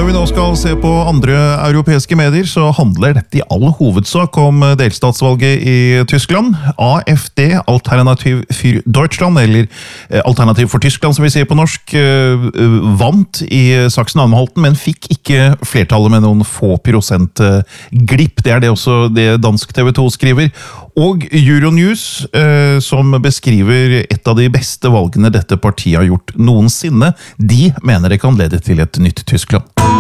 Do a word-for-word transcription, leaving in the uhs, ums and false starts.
vi nå skal se på andre europeiske medier, så handler dette i all hovedsak om delstatsvalget i Tyskland. AfD, Alternativ für Deutschland, eller Alternativ for Tyskland som vi sier på norsk, vant i Sachsen-Anhalten, men fikk ikke flertallet med noen få prosent glipp. Det er det også det dansk T V to skriver. Og Euronews, som beskriver et av de beste valgene dette partiet har gjort noensinne, de mener det kan lede til et nytt Tyskland.